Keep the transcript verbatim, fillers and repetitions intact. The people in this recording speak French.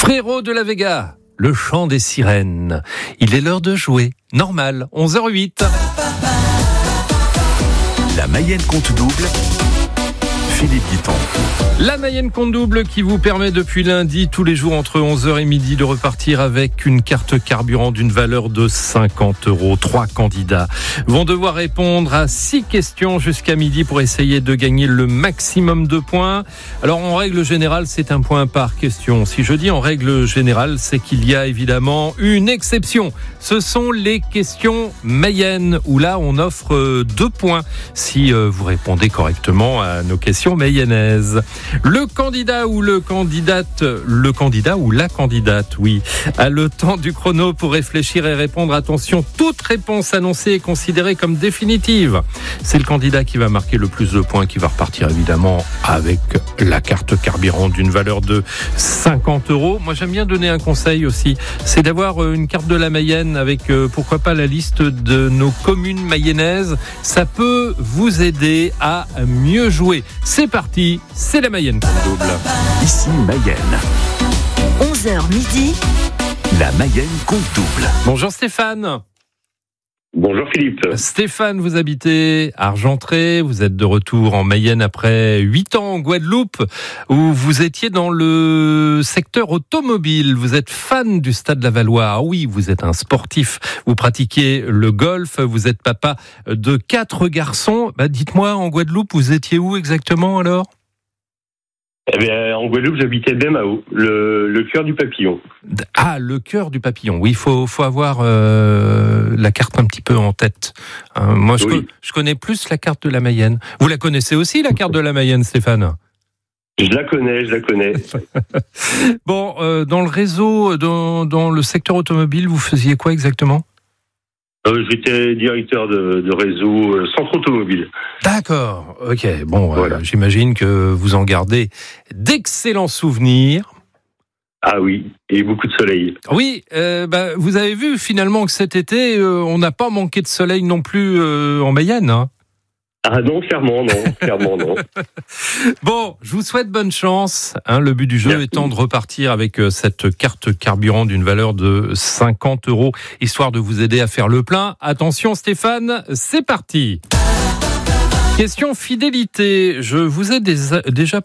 Frérot de la Vega, le chant des sirènes. Il est l'heure de jouer. Normal, onze heures huit. La Mayenne compte double. Philippe Guiton. La Mayenne compte double qui vous permet depuis lundi, tous les jours entre onze heures et midi, de repartir avec une carte carburant d'une valeur de cinquante euros. Trois candidats vont devoir répondre à six questions jusqu'à midi pour essayer de gagner le maximum de points. Alors en règle générale, c'est un point par question. Si je dis en règle générale, c'est qu'il y a évidemment une exception. Ce sont les questions Mayenne, où là on offre deux points si vous répondez correctement à nos questions mayennaises. Le candidat ou le candidate, le candidat ou la candidate, oui, a le temps du chrono pour réfléchir et répondre. Attention, toute réponse annoncée est considérée comme définitive. C'est le candidat qui va marquer le plus de points qui va repartir évidemment avec la carte carburant d'une valeur de cinquante euros. Moi, j'aime bien donner un conseil aussi, c'est d'avoir une carte de la Mayenne avec euh, pourquoi pas la liste de nos communes mayennaises. Ça peut vous aider à mieux jouer. C'est parti, c'est la Mayenne compte double. Ici Mayenne. onze heures midi. La Mayenne compte double. Bonjour Stéphane. Bonjour Philippe. Stéphane, vous habitez à Argentré, vous êtes de retour en Mayenne après huit ans en Guadeloupe, où vous étiez dans le secteur automobile. Vous êtes fan du Stade Lavallois. Ah oui, vous êtes un sportif, vous pratiquez le golf, vous êtes papa de quatre garçons. Bah, dites-moi, en Guadeloupe, vous étiez où exactement alors ? Eh bien, en Guadeloupe, j'habitais Bémao, le, le cœur du papillon. Ah, le cœur du papillon. Oui, il faut, faut avoir euh, la carte un petit peu en tête. Hein, moi, je, Oui. co- je connais plus la carte de la Mayenne. Vous la connaissez aussi, la carte de la Mayenne, Stéphane ? Je la connais, je la connais. Bon, euh, dans le réseau, dans, dans le secteur automobile, vous faisiez quoi exactement ? Euh, j'étais directeur de, de réseau euh, Centre Automobile. D'accord, ok. Bon, euh, Voilà. j'imagine que vous en gardez d'excellents souvenirs. Ah oui, et beaucoup de soleil. Oui, euh, bah, vous avez vu finalement que cet été, euh, on n'a pas manqué de soleil non plus euh, en Mayenne, hein. Ah non, clairement non, clairement non. Bon, je vous souhaite bonne chance. Hein, le but du jeu Merci. étant de repartir avec euh, cette carte carburant d'une valeur de cinquante euros, histoire de vous aider à faire le plein. Attention Stéphane, c'est parti. Question fidélité. Je vous ai déjà